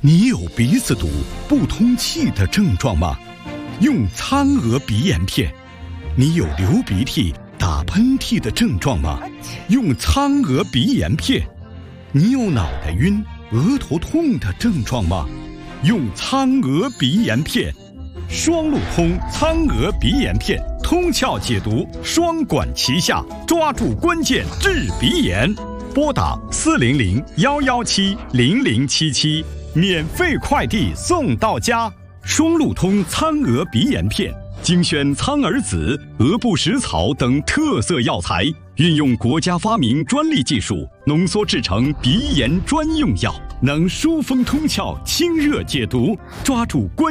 你有鼻子堵、不通气的症状吗？用苍娥鼻炎片。你有流鼻涕、打喷嚏的症状吗？用苍娥鼻炎片。你有脑袋晕、额头痛的症状吗？用苍娥鼻炎片。双路通苍娥鼻炎片，通窍解毒，双管齐下，抓住关键治鼻炎。拨打400-117-0077，免费快递送到家。双路通苍娥鼻炎片，精选苍耳子、鹅不食草等特色药材，运用国家发明专利技术，浓缩制成鼻炎专用药，能疏风通窍、清热解毒，抓住关